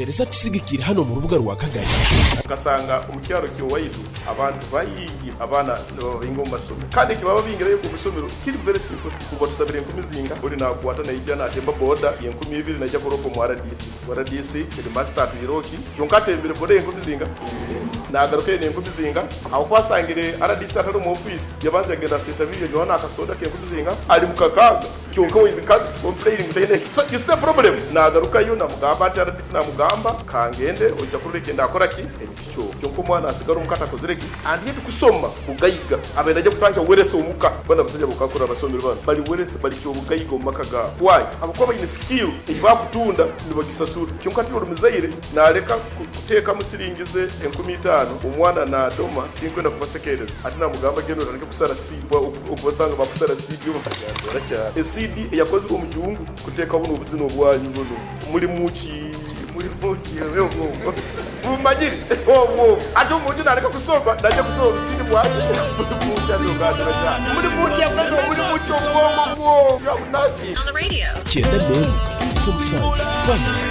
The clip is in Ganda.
tugerageza tusigikira hano mu rubuga rwa Kagari ugasanga umukyaro kiwaidu abantu bayigi abana babingo mu masomo kandi kibaba bingira yo kubusomero kiri very simple kuba tusabire nkumizinga uri nakwata na ijana atemba boda ye 12 najya koropo mu RDC kiri master tuyiroki cyunkatembere boda ye nkumizinga nagaruke ne nkumizinga aho kwasangire RDC atari mu office yabanze agenda seta video jona akasoda ke nkumizinga ali mukakaga cyunka wizika complaining tayine so you see the problem nagaruka yo namugamba ati RDC namugamba kangende ujya kureke ndakora ki ebicho cyunka umwana asigara umukata kozireki and yet kusoma ugayiga abenda ajya kutanja werese umuka bana basajya bukakora abasomero bana bali werese bali cyo ugayiga umakaga why abakoba ine skill ibakutunda nibagisasura cyunka ati urumuzaire nareka kuteka musiringize 15 umwana na doma inkwenda kubasekereza ati namugamba gendo ranike kusara sibwa ukubasanga bakusara sibyo bakagara cyane CD yakoze umujungu kuteka buno ubuzino bwanyu buno muri muki wewe umagiri ati umuntu nareka kusomba ndaje kusomba CD bwaje muri muki yakoze muri muki ubwongo bwo ya unazi Kienda Memu, Samsung, Family.